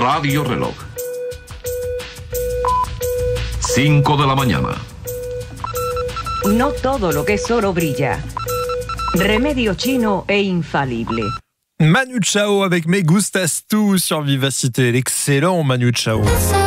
Radio Reloj. 5 de la mañana. No todo lo que es oro brilla. Remedio chino e infalible. Manu Chao avec Me Gustas Tu sur Vivacité. L'excellent Manu Chao.